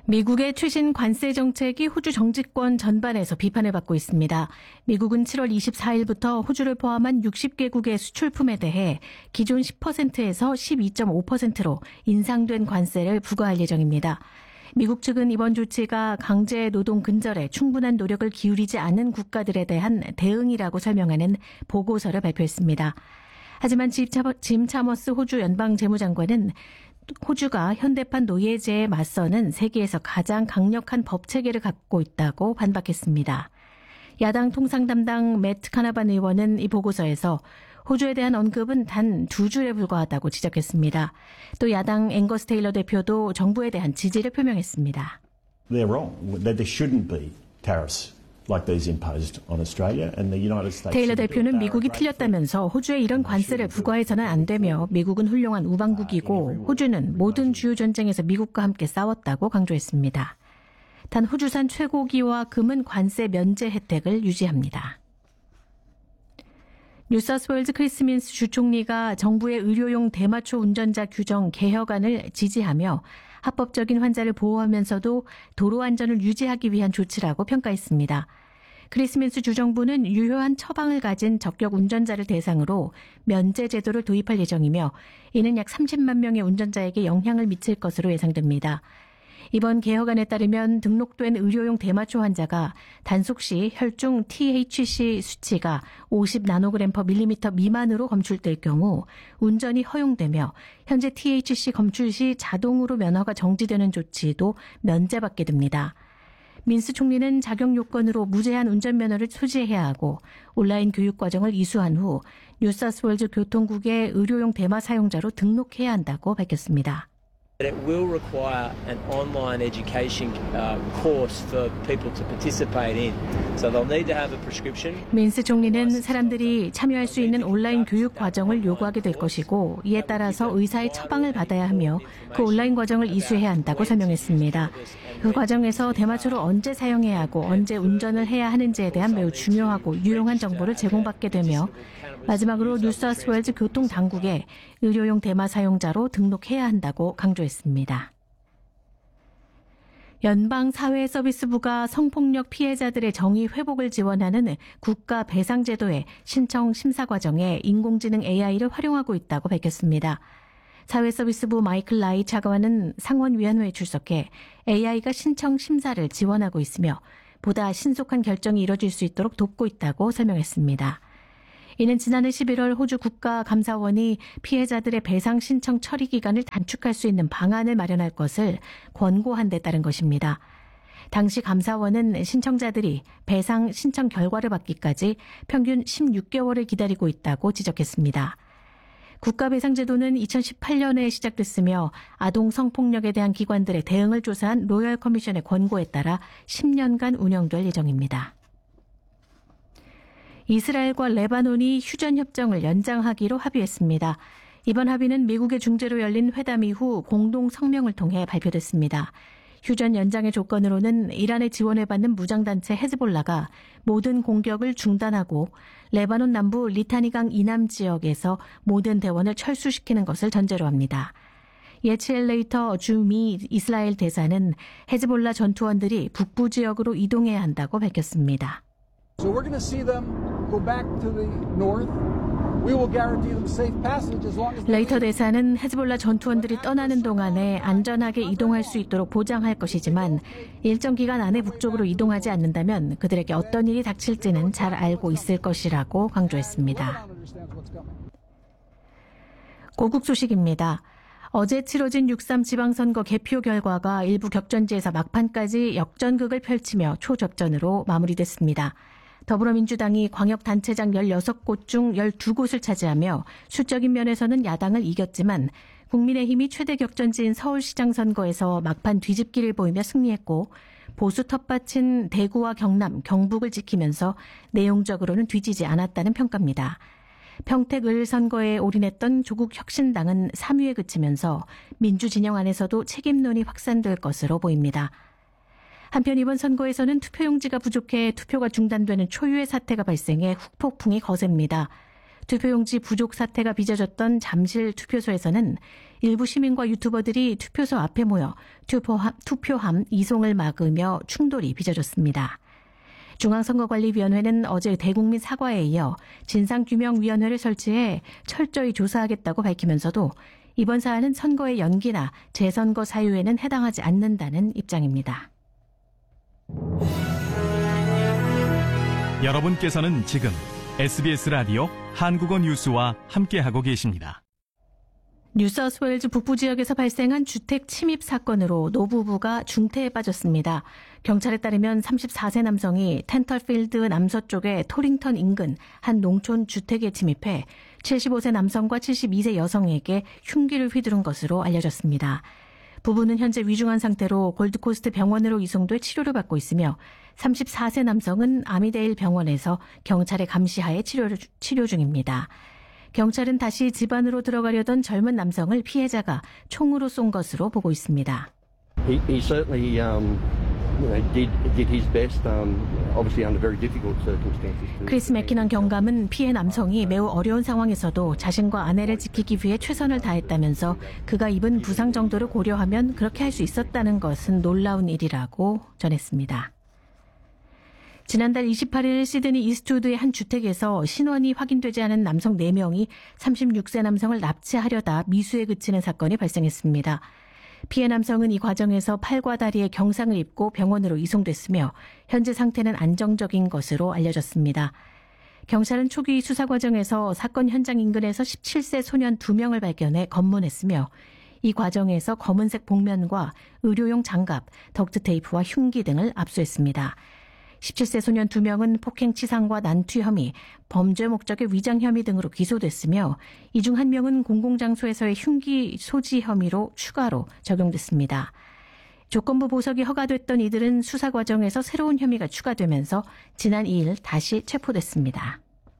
미국의 최신 관세 정책이 호주 정치권 전반에서 비판을 받고 있습니다. 미국은 7월 24일부터 호주를 포함한 60개국의 수출품에 대해 기존 10%에서 12.5%로 인상된 관세를 부과할 예정입니다. 미국 측은 이번 조치가 강제 노동 근절에 충분한 노력을 기울이지 않은 국가들에 대한 대응이라고 설명하는 보고서를 발표했습니다. 하지만 짐 차머스 호주 연방재무장관은 호주가 현대판 노예제에 맞서는 세계에서 가장 강력한 법 체계를 갖고 있다고 반박했습니다. 야당 통상 담당 매트 카나반 의원은 이 보고서에서 호주에 대한 언급은 단 2줄에 불과하다고 지적했습니다. 또 야당 앵거스 테일러 대표도 정부에 대한 지지를 표명했습니다. They're wrong. There shouldn't be tariffs like these imposed on Australia and the United States. 테일러 대표는 미국이 틀렸다면서 호주에 이런 관세를 부과해서는 안 되며 미국은 훌륭한 우방국이고 호주는 모든 주요 전쟁에서 미국과 함께 싸웠다고 강조했습니다. 단 호주산 쇠고기와 금은 관세 면제 혜택을 유지합니다. 뉴사우스웨일즈 크리스 민스 주총리가 정부의 의료용 대마초 운전자 규정 개혁안을 지지하며 합법적인 환자를 보호하면서도 도로 안전을 유지하기 위한 조치라고 평가했습니다. 크리스 민스 주정부는 유효한 처방을 가진 적격 운전자를 대상으로 면제 제도를 도입할 예정이며 이는 약 30만 명의 운전자에게 영향을 미칠 것으로 예상됩니다. 이번 개혁안에 따르면 등록된 의료용 대마초 환자가 단속 시 혈중 THC 수치가 50나노그램/밀리미터 미만으로 검출될 경우 운전이 허용되며 현재 THC 검출 시 자동으로 면허가 정지되는 조치도 면제받게 됩니다. 민스 총리는 자격 요건으로 무제한 운전면허를 소지해야 하고 온라인 교육 과정을 이수한 후 뉴사우스웨일즈 교통국의 의료용 대마 사용자로 등록해야 한다고 밝혔습니다. It will require an online education course for people to participate in. So they'll need to have a prescription. 민스 총리는 사람들이 참여할 수 있는 온라인 교육 과정을 요구하게 될 것이고 이에 따라서 의사의 처방을 받아야 하며 그 온라인 과정을 이수해야 한다고 설명했습니다. 그 과정에서 대마초를 언제 사용해야 하고 언제 운전을 해야 하는지에 대한 매우 중요하고 유용한 정보를 제공받게 되며 마지막으로 뉴사우스웨일즈 교통당국에 의료용 대마 사용자로 등록해야 한다고 강조했습니다. 연방사회서비스부가 성폭력 피해자들의 정의 회복을 지원하는 국가배상제도의 신청 심사 과정에 인공지능 AI를 활용하고 있다고 밝혔습니다. 사회서비스부 마이클 라이 차관은 상원위원회에 출석해 AI가 신청 심사를 지원하고 있으며 보다 신속한 결정이 이뤄질 수 있도록 돕고 있다고 설명했습니다. 이는 지난해 11월 호주 국가감사원이 피해자들의 배상 신청 처리 기간을 단축할 수 있는 방안을 마련할 것을 권고한 데 따른 것입니다. 당시 감사원은 신청자들이 배상 신청 결과를 받기까지 평균 16개월을 기다리고 있다고 지적했습니다. 국가배상제도는 2018년에 시작됐으며 아동 성폭력에 대한 기관들의 대응을 조사한 로열 커미션의 권고에 따라 10년간 운영될 예정입니다. 이스라엘과 레바논이 휴전협정을 연장하기로 합의했습니다. 이번 합의는 미국의 중재로 열린 회담 이후 공동 성명을 통해 발표됐습니다. 휴전 연장의 조건으로는 이란의 지원을 받는 무장단체 헤즈볼라가 모든 공격을 중단하고 레바논 남부 리타니강 이남 지역에서 모든 대원을 철수시키는 것을 전제로 합니다. 예치엘레이터 주 미 이스라엘 대사는 헤즈볼라 전투원들이 북부 지역으로 이동해야 한다고 밝혔습니다. So we're going to see them go back to the north. We will guarantee them safe passage as long as 레이터 대사는 헤즈볼라 전투원들이 떠나는 동안에 안전하게 이동할 수 있도록 보장할 것이지만 일정 기간 안에 북쪽으로 이동하지 않는다면 그들에게 어떤 일이 닥칠지는 잘 알고 있을 것이라고 강조했습니다. 고국 소식입니다. 어제 치러진 6.3 지방선거 개표 결과가 일부 격전지에서 막판까지 역전극을 펼치며 초접전으로 마무리됐습니다. 더불어민주당이 광역단체장 16곳 중 12곳을 차지하며 수적인 면에서는 야당을 이겼지만 국민의힘이 최대 격전지인 서울시장 선거에서 막판 뒤집기를 보이며 승리했고 보수 텃밭인 대구와 경남, 경북을 지키면서 내용적으로는 뒤지지 않았다는 평가입니다. 평택 을 선거에 올인했던 조국 혁신당은 3위에 그치면서 민주진영 안에서도 책임론이 확산될 것으로 보입니다. 한편 이번 선거에서는 투표용지가 부족해 투표가 중단되는 초유의 사태가 발생해 후폭풍이 거셉니다. 투표용지 부족 사태가 빚어졌던 잠실 투표소에서는 일부 시민과 유튜버들이 투표소 앞에 모여 투표함 이송을 막으며 충돌이 빚어졌습니다. 중앙선거관리위원회는 어제 대국민 사과에 이어 진상규명위원회를 설치해 철저히 조사하겠다고 밝히면서도 이번 사안은 선거의 연기나 재선거 사유에는 해당하지 않는다는 입장입니다. 여러분께서는 지금 SBS 라디오 한국어 뉴스와 함께하고 계십니다. 뉴사우스웨일즈 북부 지역에서 발생한 주택 침입 사건으로 노부부가 중태에 빠졌습니다. 경찰에 따르면 34세 남성이 텐털필드 남서쪽의 토링턴 인근 한 농촌 주택에 침입해 75세 남성과 72세 여성에게 흉기를 휘두른 것으로 알려졌습니다. 부부는 현재 위중한 상태로 골드코스트 병원으로 이송돼 치료를 받고 있으며 34세 남성은 아미데일 병원에서 경찰의 감시하에 치료 중입니다. 경찰은 다시 집 안으로 들어가려던 젊은 남성을 피해자가 총으로 쏜 것으로 보고 있습니다. He certainly did his best, obviously under very difficult circumstances. 크리스 맥키넌 경감은 피해 남성이 매우 어려운 상황에서도 자신과 아내를 지키기 위해 최선을 다했다면서 그가 입은 부상 정도를 고려하면 그렇게 할 수 있었다는 것은 놀라운 일이라고 전했습니다. 지난달 28일 시드니 이스트우드의 한 주택에서 신원이 확인되지 않은 남성 4명이 36세 남성을 납치하려다 미수에 그치는 사건이 발생했습니다. 피해 남성은 이 과정에서 팔과 다리에 경상을 입고 병원으로 이송됐으며 현재 상태는 안정적인 것으로 알려졌습니다. 경찰은 초기 수사 과정에서 사건 현장 인근에서 17세 소년 2명을 발견해 검문했으며 이 과정에서 검은색 복면과 의료용 장갑, 덕트테이프와 흉기 등을 압수했습니다. 17세 소년 2명은 폭행치상과 난투 혐의, 범죄 목적의 위장 혐의 등으로 기소됐으며 이 중 1명은 공공장소에서의 흉기 소지 혐의로 추가로 적용됐습니다. 조건부 보석이 허가됐던 이들은 수사 과정에서 새로운 혐의가 추가되면서 지난 2일 다시 체포됐습니다.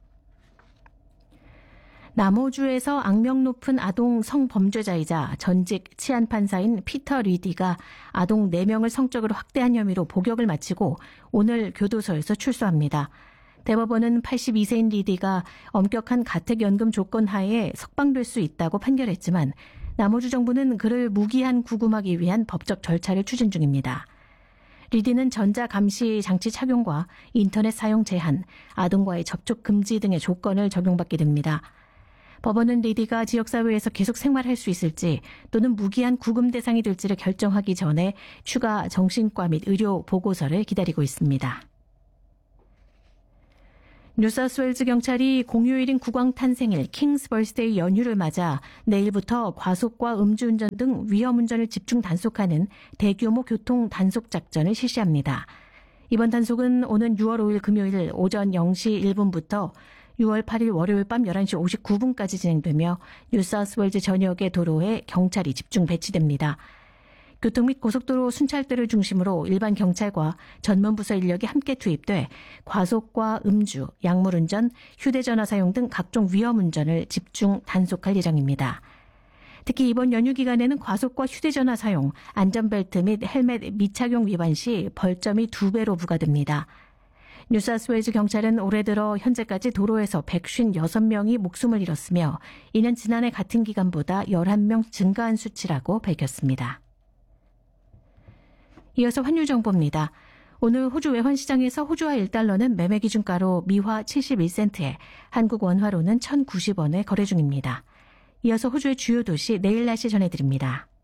남호주에서 악명 높은 아동 성범죄자이자 전직 치안판사인 피터 리디가 아동 4명을 성적으로 학대한 혐의로 복역을 마치고 오늘 교도소에서 출소합니다. 대법원은 82세인 리디가 엄격한 가택연금 조건 하에 석방될 수 있다고 판결했지만 남호주 정부는 그를 무기한 구금하기 위한 법적 절차를 추진 중입니다. 리디는 전자감시 장치 착용과 인터넷 사용 제한, 아동과의 접촉 금지 등의 조건을 적용받게 됩니다. 법원은 리디가 지역사회에서 계속 생활할 수 있을지 또는 무기한 구금 대상이 될지를 결정하기 전에 추가 정신과 및 의료 보고서를 기다리고 있습니다. 뉴사우스웨일즈 경찰이 공휴일인 국왕 탄생일 킹스 버스데이 연휴를 맞아 내일부터 과속과 음주운전 등 위험운전을 집중 단속하는 대규모 교통 단속 작전을 실시합니다. 이번 단속은 오는 6월 5일 금요일 오전 0시 1분부터 6월 8일 월요일 밤 11시 59분까지 진행되며 뉴사우스웨일즈 전역의 도로에 경찰이 집중 배치됩니다. 교통 및 고속도로 순찰대를 중심으로 일반 경찰과 전문 부서 인력이 함께 투입돼 과속과 음주, 약물운전, 휴대전화 사용 등 각종 위험운전을 집중 단속할 예정입니다. 특히 이번 연휴 기간에는 과속과 휴대전화 사용, 안전벨트 및 헬멧 미착용 위반 시 벌점이 2배로 부과됩니다. 뉴사우스웨일즈 경찰은 올해 들어 현재까지 도로에서 156명이 목숨을 잃었으며 이는 지난해 같은 기간보다 11명 증가한 수치라고 밝혔습니다. 이어서 환율 정보입니다. 오늘 호주 외환시장에서 호주화 1달러는 매매 기준가로 미화 71센트에 한국 원화로는 1,090원에 거래 중입니다. 이어서 호주의 주요 도시 내일 날씨 전해드립니다.